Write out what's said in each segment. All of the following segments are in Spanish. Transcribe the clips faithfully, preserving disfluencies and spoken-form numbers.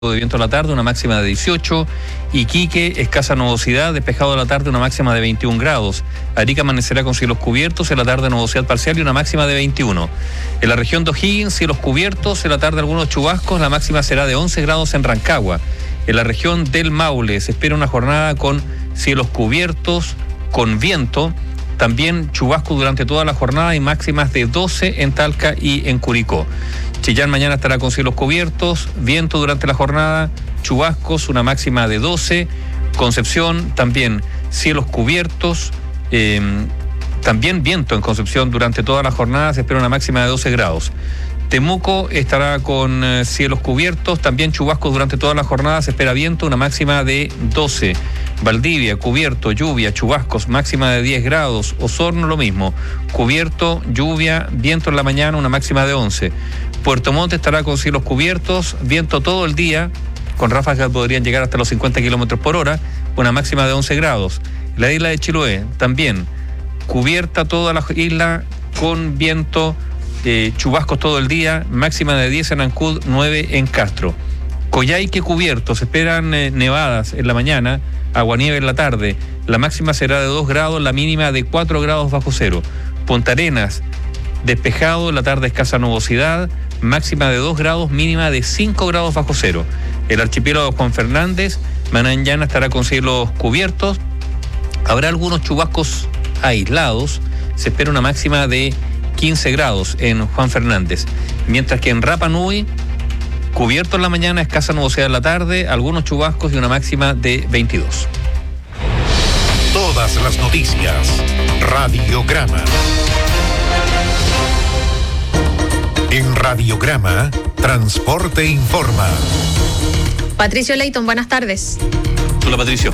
de viento a la tarde, una máxima de dieciocho. Iquique, escasa nubosidad, despejado a la tarde, una máxima de veintiún grados. Arica amanecerá con cielos cubiertos, en la tarde nubosidad parcial y una máxima de veintiuno. En la región de O'Higgins, cielos cubiertos, en la tarde algunos chubascos, la máxima será de once grados en Rancagua. En la región del Maule se espera una jornada con cielos cubiertos, con viento, también chubascos durante toda la jornada y máximas de doce en Talca y en Curicó. Chillán mañana estará con cielos cubiertos, viento durante la jornada, chubascos, una máxima de doce. Concepción también cielos cubiertos, eh, también viento en Concepción durante toda la jornada, se espera una máxima de doce grados. Temuco estará con eh, cielos cubiertos, también chubascos durante toda la jornada, se espera viento, una máxima de doce. Valdivia, cubierto, lluvia, chubascos, máxima de diez grados. Osorno lo mismo, cubierto, lluvia, viento en la mañana, una máxima de once. Puerto Montt estará con cielos cubiertos, viento todo el día, con ráfagas que podrían llegar hasta los cincuenta kilómetros por hora, una máxima de once grados. La isla de Chiloé también, cubierta toda la isla con viento, eh, chubascos todo el día, máxima de diez en Ancud, nueve en Castro. Coyhaique cubierto, se esperan eh, nevadas en la mañana, aguanieve en la tarde, la máxima será de dos grados, la mínima de cuatro grados bajo cero. Punta Arenas, despejado, en la tarde escasa nubosidad, máxima de dos grados, mínima de cinco grados bajo cero. El archipiélago de Juan Fernández, mañana estará con cielos cubiertos, habrá algunos chubascos aislados, se espera una máxima de quince grados en Juan Fernández, mientras que en Rapa Nui, cubierto en la mañana, escasa nubosidad en la tarde, algunos chubascos y una máxima de veintidós. Todas las noticias, Radiograma. En Radiograma, Transporte Informa. Patricio Leighton, buenas tardes. Hola, Patricio.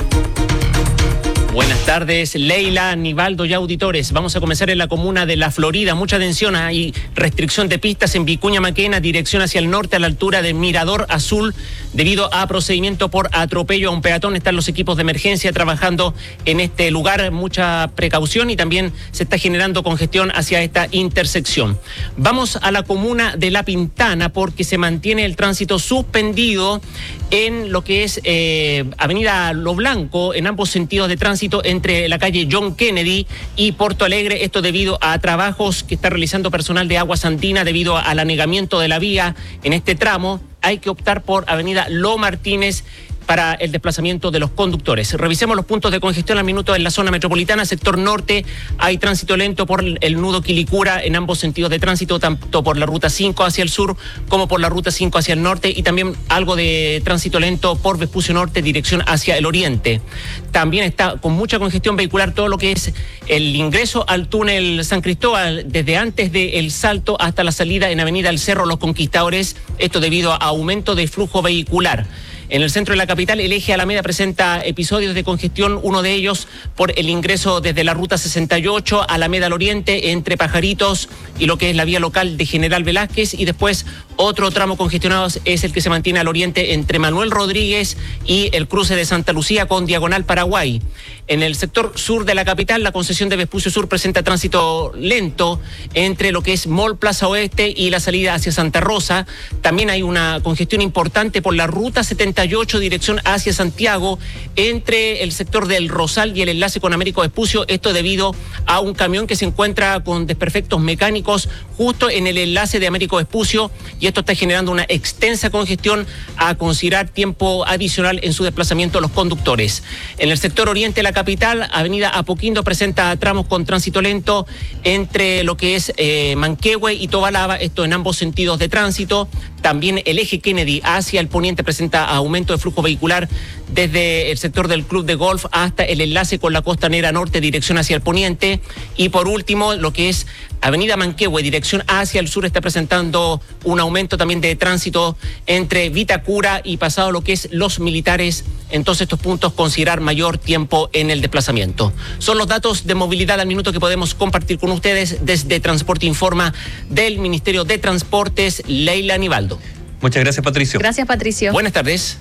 Buenas tardes, Leila, Nivaldo y auditores. Vamos a comenzar en la comuna de La Florida. Mucha atención, hay restricción de pistas en Vicuña Maquena, dirección hacia el norte a la altura de Mirador Azul, debido a procedimiento por atropello a un peatón. Están los equipos de emergencia trabajando en este lugar, mucha precaución, y también se está generando congestión hacia esta intersección. Vamos a la comuna de La Pintana porque se mantiene el tránsito suspendido en lo que es eh, Avenida Lo Blanco, en ambos sentidos de tránsito, entre la calle John Kennedy y Porto Alegre, esto debido a trabajos que está realizando personal de Aguas Andinas debido al anegamiento de la vía en este tramo. Hay que optar por Avenida Lo Martínez para el desplazamiento de los conductores. Revisemos los puntos de congestión al minuto en la zona metropolitana. Sector norte, hay tránsito lento por el nudo Quilicura en ambos sentidos de tránsito, tanto por la ruta cinco hacia el sur como por la ruta cinco hacia el norte, y también algo de tránsito lento por Vespucio Norte, dirección hacia el oriente. También está con mucha congestión vehicular todo lo que es el ingreso al túnel San Cristóbal, desde antes del Salto hasta la salida en Avenida El Cerro Los Conquistadores, esto debido a aumento de flujo vehicular. En el centro de la capital, el eje Alameda presenta episodios de congestión, uno de ellos por el ingreso desde la ruta sesenta y ocho, Alameda al Oriente, entre Pajaritos y lo que es la vía local de General Velázquez, y después otro tramo congestionado es el que se mantiene al oriente entre Manuel Rodríguez y el cruce de Santa Lucía con Diagonal Paraguay. En el sector sur de la capital, la concesión de Vespucio Sur presenta tránsito lento entre lo que es Mall Plaza Oeste y la salida hacia Santa Rosa. También hay una congestión importante por la ruta setenta y ocho, dirección hacia Santiago, entre el sector del Rosal y el enlace con Américo Vespucio, esto debido a un camión que se encuentra con desperfectos mecánicos justo en el enlace de Américo Vespucio, y esto está generando una extensa congestión a considerar tiempo adicional en su desplazamiento a los conductores. En el sector oriente de la capital, Avenida Apoquindo presenta tramos con tránsito lento entre lo que es eh, Manquehue y Tobalaba, esto en ambos sentidos de tránsito. También el eje Kennedy hacia el poniente presenta aumento de flujo vehicular desde el sector del Club de Golf hasta el enlace con la Costanera Norte, dirección hacia el poniente. Y por último, lo que es Avenida Manquehue, dirección hacia el sur, está presentando un aumento también de tránsito entre Vitacura y pasado lo que es Los Militares. Entonces, estos puntos considerar mayor tiempo en el desplazamiento. Son los datos de movilidad al minuto que podemos compartir con ustedes desde Transporte Informa del Ministerio de Transportes. Leila Nivaldo. Muchas gracias, Patricio. Gracias, Patricio. Buenas tardes.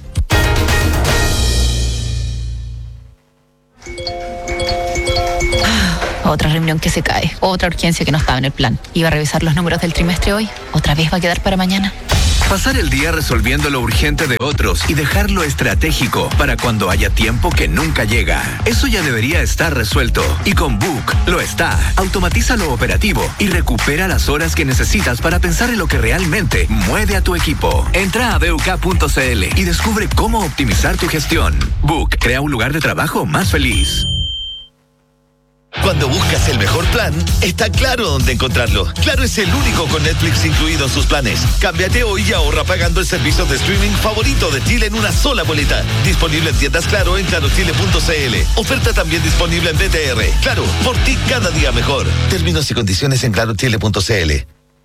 Otra reunión que se cae, otra urgencia que no estaba en el plan. Iba a revisar los números del trimestre hoy, otra vez va a quedar para mañana. Pasar el día resolviendo lo urgente de otros y dejar lo estratégico para cuando haya tiempo que nunca llega. Eso ya debería estar resuelto. Y con Book lo está. Automatiza lo operativo y recupera las horas que necesitas para pensar en lo que realmente mueve a tu equipo. Entra a b u k punto c l y descubre cómo optimizar tu gestión. Book crea un lugar de trabajo más feliz. Cuando buscas el mejor plan, está claro dónde encontrarlo. Claro es el único con Netflix incluido en sus planes. Cámbiate hoy y ahorra pagando el servicio de streaming favorito de Chile en una sola boleta. Disponible en tiendas Claro en claro chile punto c l. Oferta también disponible en B T R. Claro, por ti cada día mejor. Términos y condiciones en claro chile punto c l.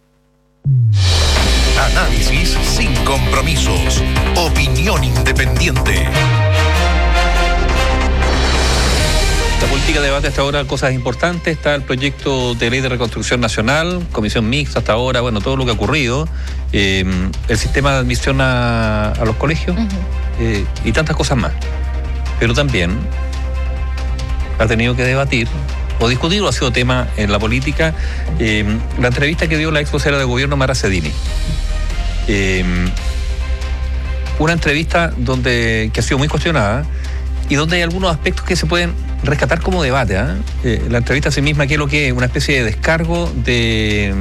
Análisis sin compromisos. Opinión independiente. La política debate hasta ahora cosas importantes. Está el proyecto de ley de reconstrucción nacional, comisión mixta hasta ahora, bueno, todo lo que ha ocurrido, eh, el sistema de admisión a, a los colegios, uh-huh. eh, y tantas cosas más. Pero también ha tenido que debatir o discutir, o ha sido tema en la política, eh, la entrevista que dio la ex vocera de gobierno Mara Cedini. Eh, una entrevista donde que ha sido muy cuestionada y donde hay algunos aspectos que se pueden rescatar como debate. ¿eh? Eh, la entrevista en sí misma, que es lo que es una especie de descargo de...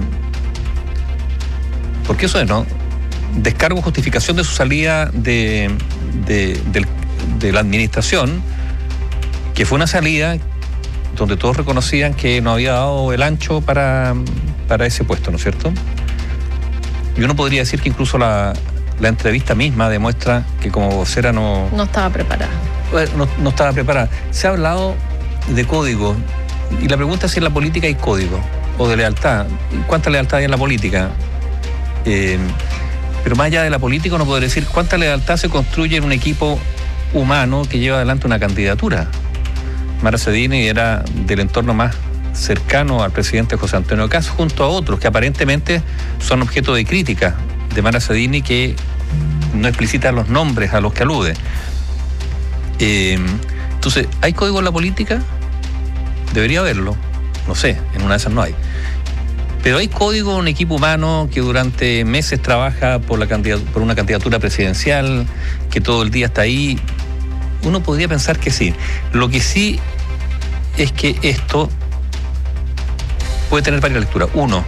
Porque eso es, ¿no? Descargo, justificación de su salida de, de, de, de la administración, que fue una salida donde todos reconocían que no había dado el ancho para, para ese puesto, ¿no es cierto? Y uno podría decir que incluso la, la entrevista misma demuestra que como vocera no... No estaba preparada. No, no estaba preparada. Se ha hablado de código, y la pregunta es si en la política hay código, o de lealtad. ¿Cuánta lealtad hay en la política? Eh, pero más allá de la política, uno podría decir cuánta lealtad se construye en un equipo humano que lleva adelante una candidatura. Mara Cedini era del entorno más cercano al presidente José Antonio Kast, junto a otros que aparentemente son objeto de crítica de Mara Cedini, que no explicita los nombres a los que alude. Eh, entonces, ¿hay código en la política? Debería haberlo. No sé, en una de esas no hay. Pero ¿hay código en un equipo humano que durante meses trabaja por, la candidat- por una candidatura presidencial, que todo el día está ahí? Uno podría pensar que sí. Lo que sí es que esto puede tener varias lecturas. Uno,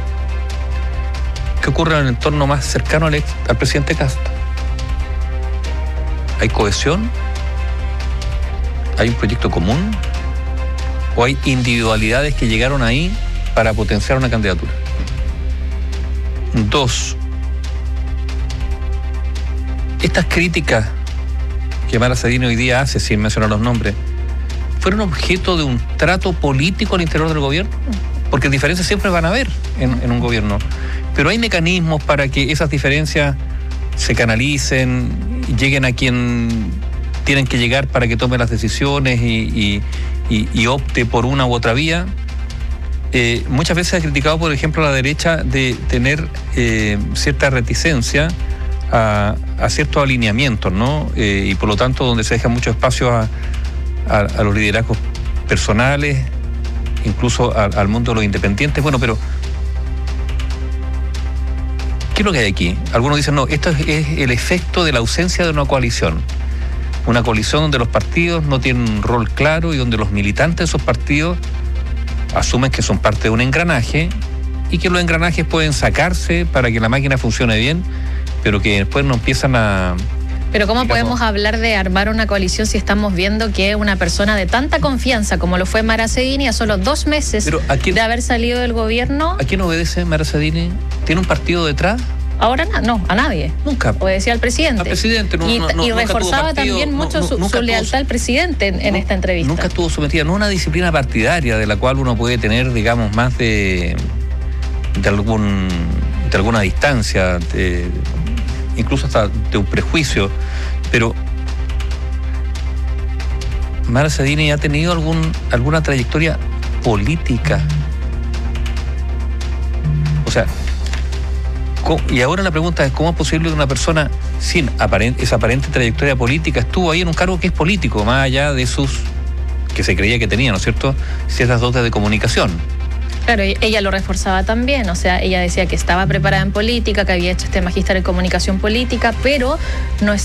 ¿qué ocurre en el entorno más cercano al, ex, al presidente Kast? ¿Hay cohesión? ¿Hay un proyecto común? ¿O hay individualidades que llegaron ahí para potenciar una candidatura? Dos, estas críticas que Mara Cedini hoy día hace, sin mencionar los nombres, ¿fueron objeto de un trato político al interior del gobierno? Porque diferencias siempre van a haber en, en un gobierno. Pero hay mecanismos para que esas diferencias se canalicen, lleguen a quien tienen que llegar para que tome las decisiones y, y, y, y opte por una u otra vía. Eh, muchas veces se ha criticado, por ejemplo, a la derecha de tener eh, cierta reticencia a, a ciertos alineamientos, ¿no? Eh, y por lo tanto donde se deja mucho espacio a, a, a los liderazgos personales, incluso a, al mundo de los independientes. Bueno, pero ¿qué es lo que hay aquí? Algunos dicen, no, esto es, es el efecto de la ausencia de una coalición. Una coalición donde los partidos no tienen un rol claro y donde los militantes de esos partidos asumen que son parte de un engranaje y que los engranajes pueden sacarse para que la máquina funcione bien, pero que después no empiezan a... Pero ¿cómo digamos, podemos hablar de armar una coalición si estamos viendo que una persona de tanta confianza como lo fue Mara Cedini a solo dos meses quién, de haber salido del gobierno... ¿A quién obedece Mara Cedini? ¿Tiene un partido detrás? Ahora no, a nadie. Nunca. Obedecía al presidente. Al presidente. No, y no, no, y reforzaba partido, también mucho no, su, no, su lealtad estuvo, al presidente en, en no, esta entrevista. Nunca estuvo sometida, no a una disciplina partidaria de la cual uno puede tener, digamos, más de, de, algún, de alguna distancia, de, incluso hasta de un prejuicio. Pero Mara Cedini ha tenido algún, alguna trayectoria política. O sea, y ahora la pregunta es, ¿cómo es posible que una persona sin aparente, esa aparente trayectoria política estuvo ahí en un cargo que es político, más allá de sus, que se creía que tenía, ¿no es cierto?, ciertas dotes de comunicación? Claro, ella lo reforzaba también, o sea, ella decía que estaba preparada en política, que había hecho este magíster en comunicación política, pero no es